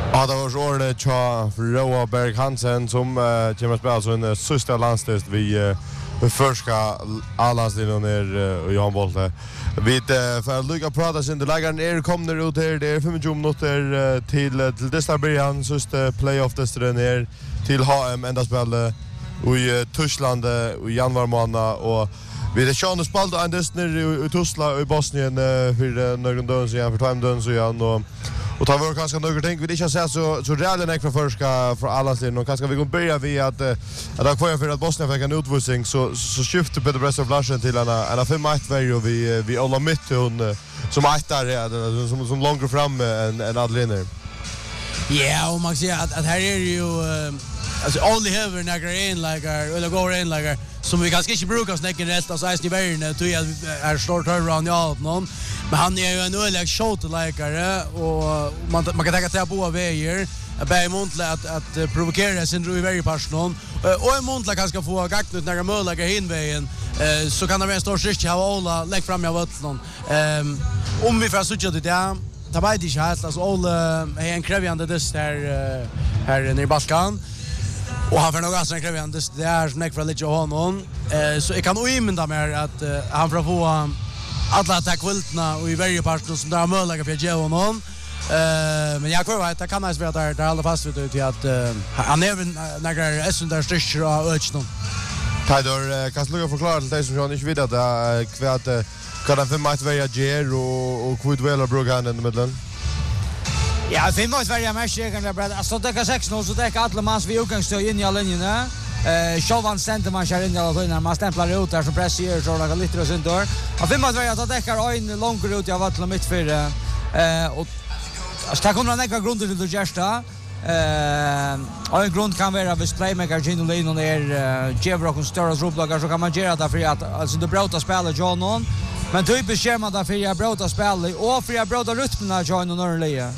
Ja, det var året tja Roa Berg Hansen som kommer att spela sin sista landstest vi första A-landslinjen i handboll. Vi får lycka prata sin lägaren kommer ut här. Det är 25 minuter till dessa början sista playoff-testen här till HM ända spela i Tyskland i januari månad och vi det sjön spelade en destner i Tuzla i Bosnien för några dagar sedan för 2 dagar sedan och tar vi kanske några ting vi inte har sett så realen för förska för alla sin och kanske vi går börja vi att det kvar för att Bosnien fick en utvisning så skiftar Peter Brest of Larsen till en 5-1 väg och vi alla mitt hon som där som långt fram en Adliner. Ja, och man ser att här är ju alltså only have några in eller går in som vi kanske inte brukar snacka rätt alltså i världen tror jag är stort around ja någon men han är ju en ölig shotlikare och man kan tänka sig på vägar bä Montla att provocera sin i varje person och Montla kanske få gakt ut några möjliga hinvägen så kan det vara en stor risk att alla lägg fram jag vet någon om vi får söka det där ta vet inte helt alltså alla är en krävande det här nere i Balkan. Och han för några såna krävande det är snack för lite honom så jag kan oimenda mer att han får få alla attackviltna och i varje part som där möjliga för ge honom men jag tror att det kan nästan vara där alla fast vet till att han även några essen där styrker och öchnon. Tajdor kan sluga förklara till dig som jag inte vet att kvärt kan det för mig vara ger och kvitt väl Bruggan i mitten. Ja, 5 måste vara mer säkert bara. Alltså det kan 6-0 så det kan alla mans vi utgångsstöd in i linjerna. Självan center man kör in i alla linjer. Man stämplar ut där så pressar så några lite och sånt där. Och 5 måste vara att det kan en lång ut i vattnet mitt för och alltså det kommer några grunder till det gesta. Och en grund kan vara vis playmaker Gino Lane och Jevrock och Stora Roblagar så kan man göra det för att alltså det bröta spelet John men typiskt ser man där för jag bröta spelet och för jag bröta rytmen av John och Norrlia.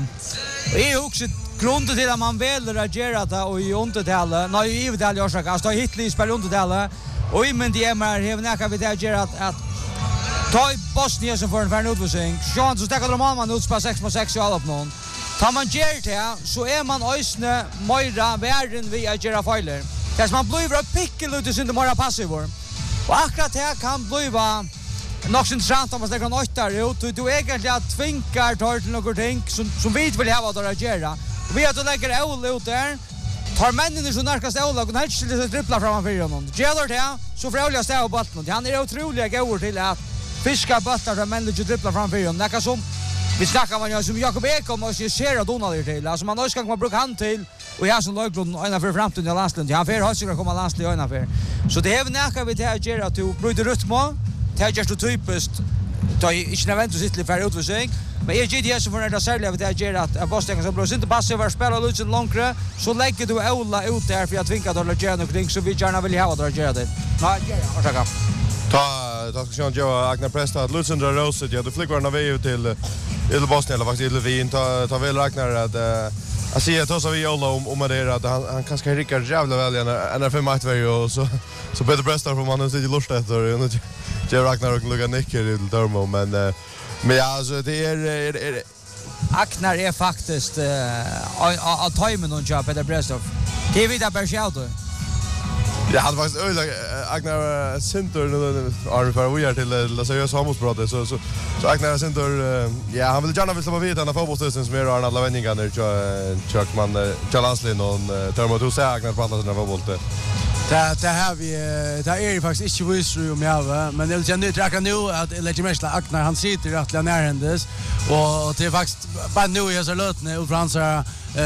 Det är också grunden till att man väljer att göra det och i undertalet. Nej, i undertalet också. Alltså det är hittills spelar undertalet. Och i men det är mer hävna kan vi det göra att ta i Bosnien som får en utvisning. Sean så stäcker de man ut på 6-6 och alla på någon. Tar man gör det så är man ösne möjra värden vi att göra fejler. Det som man blir att picka lite synd mer passiv. Och akkurat det kan bli nog så intressant om man stäcker något där ut. Du egentligen att tvingar tar till något ting som vi vill ha vad att göra. Vi har att lägga Ola ut där. Tar männen så närkast Ola och helst lite dribbla framför honom. Gäller det så får Ola stå på bollen. Han är otroligt god till att fiska bollar och männen dribbla framför honom. Näka som vi snackar man ju som Jakob Ekholm och ser att Donald till. Alltså man ska komma bruka hand till och jag som laggrund ena för framtiden i landslaget. Han får höra komma landslaget ena för. Så det är näka vi till göra till bryta rytmen. Det är just typiskt. Det är inte nödvändigt att sitta för utvisning. Men jag ger det som för det särskilt att jag att Boston som blir inte passiva spela lite långre så lägger du Ola ut där för att tvinga dem att göra något så vi gärna vill ha att göra det. Nej, ja, Ta ska jag göra Agnar Presta att Lutsundra Roset ja du flickar när vi till Bosnien eller faktiskt till Wien ta väl Agnar att jag ser att så vi Ola om det att han kanske rycka jävla väl en 5-1 väg och så Peter Presta får man inte lust efter och Jerry Agnar och Luka Nicker i Dormo men ja alltså det är Agnar är faktiskt att tajmen och jobb Peter Brestov. Det vet jag bara själv. Jag hade faktiskt Agnar center och för vi är till La Seriösa Hamosbrottet så Agnar center ja han vill gärna släppa vid den fotbollstösen som är Arna Lavenninga där Chuckman Chalanslin och Termo du säger Agnar på andra sidan fotbollen. Det här vi det är faktiskt inte visst om jag men det vill jag nu dra nu att Legimersla Agnar han sitter rätt nära händes och det är faktiskt bara nu jag så lötne och fransar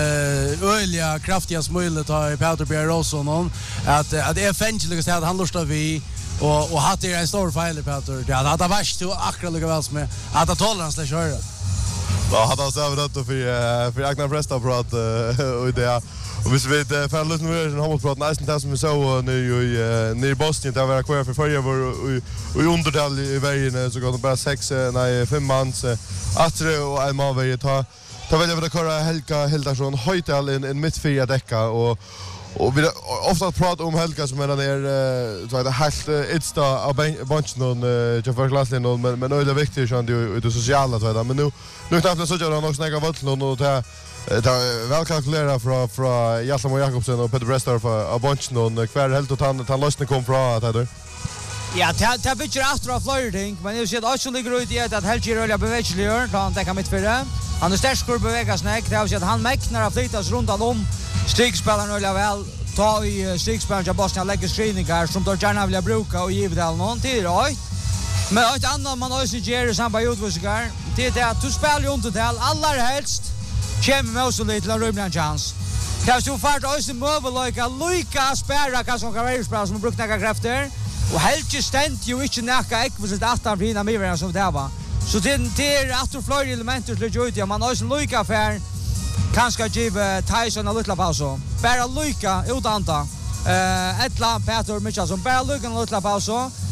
öliga kraftiga smölet i Peter Bjärrosson att det är fängligt att han lustar vi och hade en stor fel Peter det hade varit så akkurat lika väl som att tolerans köra. Ja hade så över det för Agnar Presta prat och det och vi vet för lite mer än Hammarby nästan det som vi så nu i Bosnien där var kvar för förra och i undertal i vägen så går det bara 5 man Atre och Almaveje ta väl över det köra Helka Hildarsson Höjtal en mittfria däcka och Och vi ofta pratar om Helga som är där så det helt it's av bunch någon för klassen men det är viktigt att det sociala så där men nu knappt så gör de också några valt och det väl kalkylerat från Jallam och Jakobsen och Peter Brestorff av bunch någon kvar helt och han lösningen kom från att det. Ja, det är bitcher efter av flirting, men jag ser att också ligger ut i att Helge är rörliga bevägelsligör, då han täcker mitt förra. Han är stärskor bevägas näck, det har sett att han mäknar att flyttas runt om strikspelaren rörliga väl, ta i strikspelaren till Bosnien lägger skrivningar som de gärna vill bruka och givet all någon till rätt. Men ett annat man också gör i samband med utvisningar, det är att du spelar ju inte till allra helst, kommer med oss lite till en rymlig chans. Det är så fart också möjligt lika spärra kanske några världsspelare som har brukt några krafter. Och Helge stänt ju inte näka ekvisit aftan för hina mivärna som det var. Så det är efter flera elementer till ut, ja, man har en lika affär, kanske giva Tyson en liten paus. Bara lika utanta. Ettla Peter Mitchell bara lika en liten paus.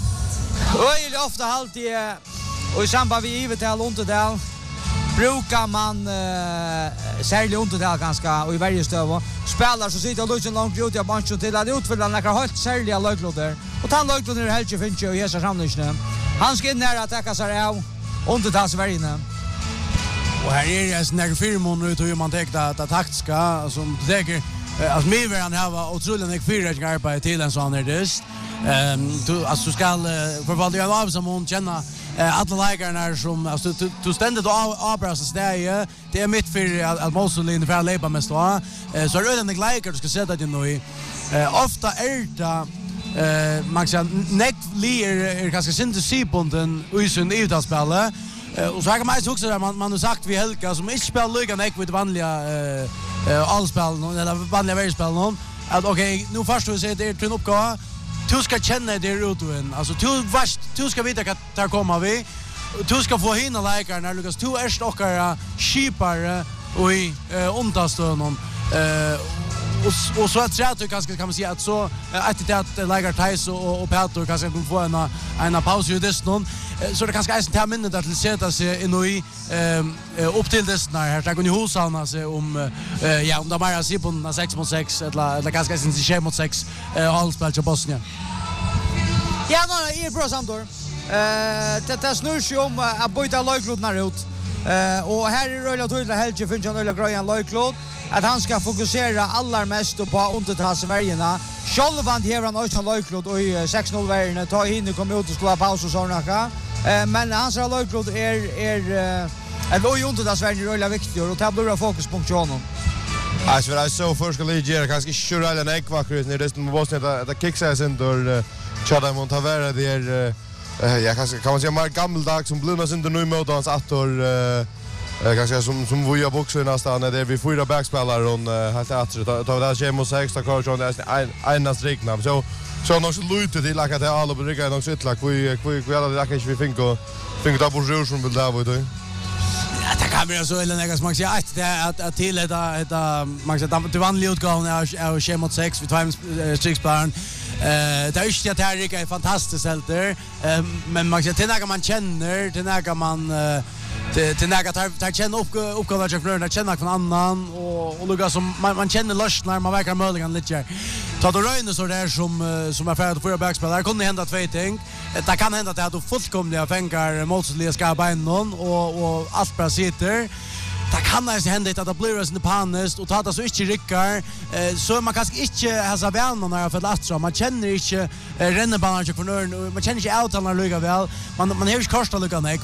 Öjligt ofta alltid och i samband med givet till Unterdal brukar man särskilt Unterdal ganska och i varje stöv spelar så sitter Lucien långt ut i banchen till att utfylla några helt särskilda lögloder och han lögloder Helge Finche och Jesa Samlingsne. Han ska in här att attacka sig av Unterdal Sverige. Och här är det några 4 månader ut hur man tänkte att taktiska som tänker att Miveran har otroligt mycket fyrrättningar på till en sån här dist. Du ska förvalda en av som hon känna alla läkarna som alltså du ständigt avbrösas där det är mitt för att Mosulin för att leva mest va så är det en läkare du ska sätta dig nu i ofta är det man kan neck lear kanske synte siponden och så i det spelet och så kan man också där man har sagt vi Helga som inte spelar lika neck med vanliga allspel eller vanliga världsspel någon att okej nu först du säger det är en uppgåva. Du ska känna det roten. Alltså du ska veta att där kommer vi. Du ska få hinna läkare när Lucas du är stockare skipare och i understöden och så att jag kanske kan man säga att så att läkare Thais och Peter kanske kan få en paus i det någon så det kanske är en ter minne att sätta sig in i upp till det här där kan ju husarna sig om om de bara ser på 6-6 eller kanske sen 6-6 allspel till Bosnien. Ja, är bra samtal. Det snurrar sig om att byta lögklodnar ut. Och här är Röjla Tydla Helge finns en Röjla Gröjan lögklod att han ska fokusera allra mest på undertalsvärjorna. Självand hever han också lögklod och i 6-0-värjorna ta in och komma ut och slå paus och sådana. Men hans lögklod är undertalsvärjorna Röjla viktig och det blir fokuspunkt till honom. Alltså för att så först ska ligga kanske köra en ekvakrut när resten av Bosnien att kicksa sig då Chada Montavera där jag kanske kan man säga mer gammaldags som blivna sin nu mot hans attor kanske som vi har boxer nästan där vi fyra backspelare och helt att ta där James 6 tar coach on en strikna så nog så lite till att det alla brukar nog sitta lag vi alla det kanske vi finko där på jul som vill där var det. Det kan bli så eller något som man säger att till det man säger att det vanliga utgåvan är James 6 vi tar strikspelaren. Det är just att det här är fantastiskt helt där. Men man säger till när man känner, till när man till när tar känna uppgåvan jag för att känna från annan och lugga som man känner lust när man verkar möjligen lite. Ta då röjne så där som är färdigt för backspelare. Det kunde hända två ting. Det kan hända att du fullkomliga fänkar målsliga ska någon och allt bara sitter. Det kan nästan hända att det blir en panis och ta det så inte rickar så man kanske inte har så vänner när för last man känner inte rennebanan för man känner inte outarna lugga väl man har ju kostat lugga näck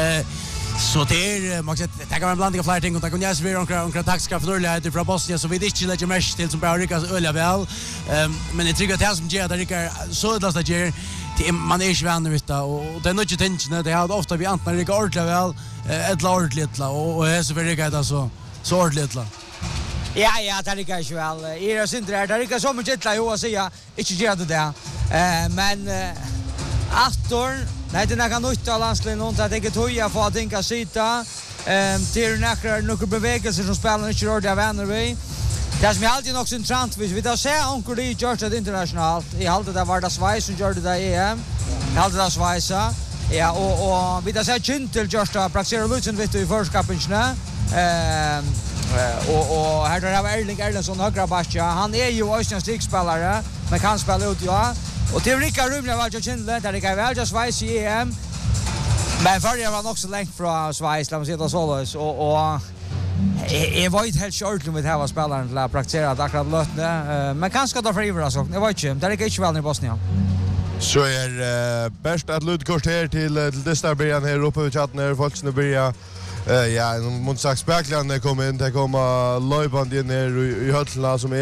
så det är man säger det kan man blanda flera ting och det kan ju svåra några taktiska fördelar från Bosnien så vi det inte lägger mesh till som bara rickas öliga väl men det tycker att som ger där rickar så det där ger man är ju vänner vet och det är nog inte tension det har ofta vi antnar rickar ordentligt väl ett ordentligt och det är så väldigt gott så ordentligt. Ja, det är ju väl. Är det inte där det är så mycket lätt att säga inte gör det där. Men Astor, nej det är något nytt av landslaget och att det inte höja för att tänka sitta till några bevägelser som spelar inte rörda vänner vi. Det som är alltid också intressant vi tar se onkel det görs det internationellt. I allt det var det Schweiz som gjorde det EM. I allt det Schweiz. Ja, och vi tar se Kintel just att praxera Lucien vet du i förskapen Och här då har Erling Erlendsson högra backa. Han är ju Östern stigspelare, men kan spela ut ja. Och till Rickard Rumle var ju Kindle där det kan väl just Schweiz i EM. Men förra var också långt från Schweiz, låt oss säga så och jag var inte helt shortly med här spelaren till att praktisera att akkurat lötne. Men kanske då för Iver alltså. Jag vet inte. Det är inte väl i Bosnien. Så bäst att Ludkort här till dessa början här uppe i chatten här folk som börjar ja, mot sagt spärklarna kommer in, det kommer löpande in här i höllarna som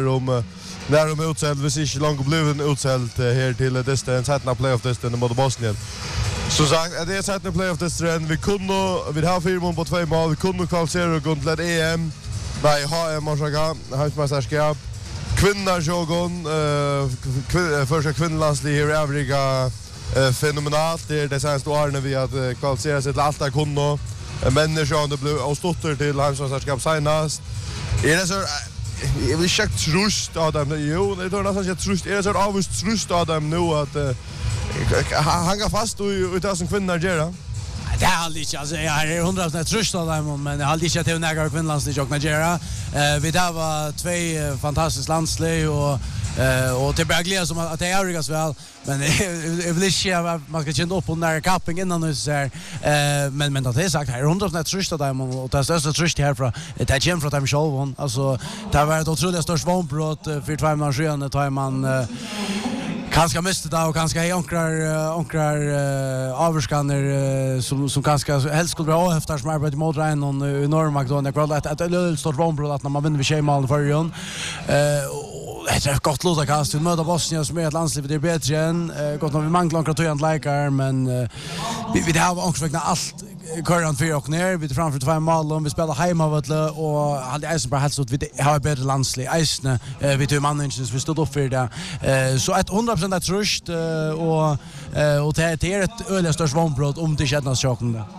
nära utseld, hvis inte långt blivit utseld här till dessa sättna playoff-testen mot Bosnien. Som sagt, det är sättna playoff-testen, vi har 4 mål på 2 mål, vi kunde kvalificera och gå till EM, nej, HM orsaka, Hamnsmästerskap, kvinnarsjogon, första kvinnlandslig i övriga fenomenalt, det är det senaste åren vi har kvalificerat sig till allt det kunde. Människor det blev avståtter till Hamnsmästerskap senast. Är det så jag vill checka trust av dem. Jo, det är nästan inte trust. Är det så avvist trust av dem nu att hänga fast och ta som kvinnor gör? Det är aldrig inte, alltså jag är 100% trust av dem, men jag har aldrig inte att det är nägra kvinnlandslig och Nigeria. Vi där var 2 fantastiska landslag och det börjar glädja som att det är övrigas väl, men jag vill inte man ska känna upp på den där kapping innan nu så här. Men det är sagt här 100% trust av dem och det är största trust härifrån. Det är känt från dem själva. Alltså det har varit otroligt störst vånbrott för 2 månader sedan tar man kanske miste det och kanske onkrar avskanner som kanske helst skulle vara efter som arbetar mot Rhein och i Norrmark då när kvar att det stort vånbrott att när man vinner vid Schemal för igen. Det är gott låta kast vi möter Bosnien som är ett landsliv det är bättre än gott när vi manglar några tojant likar men vi har också vägna allt körant för och ner vi framför 2 mål vi spelar hemma och hade Eisen bara helt så att vi har ett bättre landsliv Eisen vi tog mannen vi stod upp för det så ett 100% trust och det är ett öliga störst vånbrott om det känns chocken där.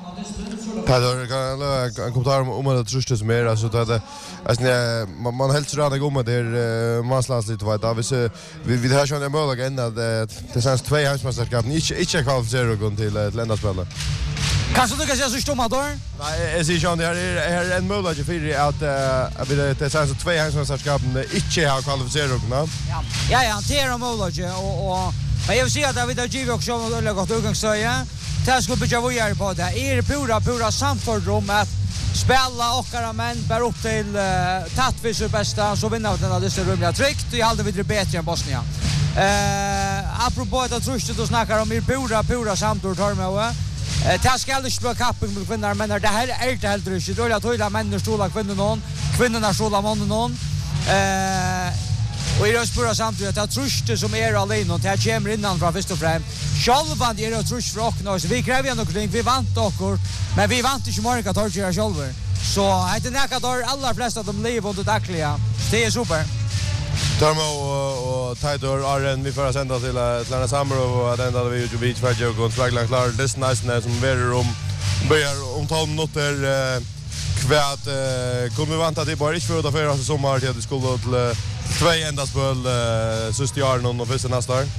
En kommentar om att trustet som är alltså att alltså man helt tror att det är manslandsligt vad där vi har ju en möjlighet ända det känns 2 Hamnsmästerskap inte kvalificerar gå till länderspel. Kanske du kan säga så stomador? Nej, jag ser ju det är en möjlighet för att vi det känns 2 Hamnsmästerskap inte har kvalificerat gå. Ja, det är en möjlighet och men jag vill säga att vi där givet också och gott utgångsstöja. Det skulle bygga vidare på det. Är pura samfördrom att spela och män bär upp till Tatvis bästa så vinner vi den av dessa rumliga tryckt. Vi hade vidare bättre än Bosnien. Apropå att trustet och snackar om pura samtord tar med det ska aldrig spela kapping med kvinnor men det här är inte helt rysigt. Det är att höjda människor stolar kvinnorna stolar mannen och i det spåra samtidigt att trustet som är alene och det kommer innan från först och främst. Självan är det trust för åkna oss. Vi kräver någonting, vi vant okkur, men vi vant inte morgon att torgera själva. Så det är näka där alla flesta av dem lever under dagliga. Det är super. Tarmo och Titor Arren vi får sända till Atlanta Summer och den där vi ju beach för jag och flaglan klar. Det är nice som verer börjar om 12 minuter kvärt kommer vi vanta det bara inte för förra sommar till det skulle till 2 endaspel sist i år och första nästa år.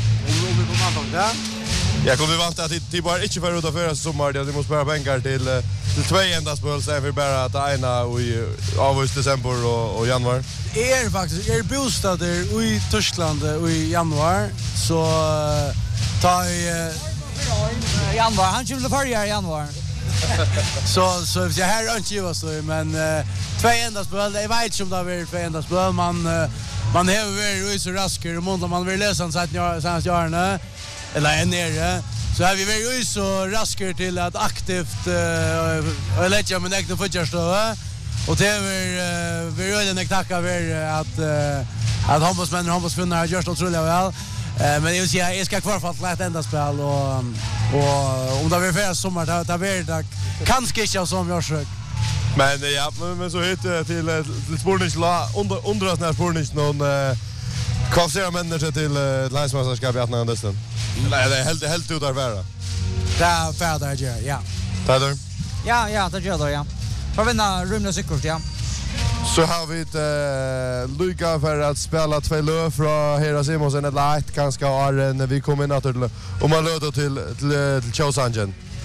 Jag kommer vanta att det bara inte för att förra sommar det måste bara bänkar till 2 endaspel så för bara att ena i august december och januari. Faktiskt bostad där i Tyskland i januari så tar januari han skulle förra i januari. Så jag här inte ju så men 2 endaspel det vet inte om det är 2 endaspel man har varit så raskare och man vill läsa så att senast görna eller en nere så har vi varit så raskare till att aktivt lägga med egna fotjärstå och det är vi vill inte tacka för att handbollsmän och handbollskvinnor har gjort otroligt väl men jag vill säga jag ska kvar för att lätta ända spel och om det blir för sommar det blir det kanske inte som jag försöker. Men ja, men så heter till sportningsla under den här sportnings någon kvalificerade människor till landsmästerskap i Atlanten. Nej, det är helt ut där vara. Det är färdigt ja. Tader. Ja, det gör det ja. För vinna rumla cykel ja. Så har vi lycka för att spela 2 löp från Hera Simonsen ett light kanske har när vi kommer in att om man löder till Chosangen.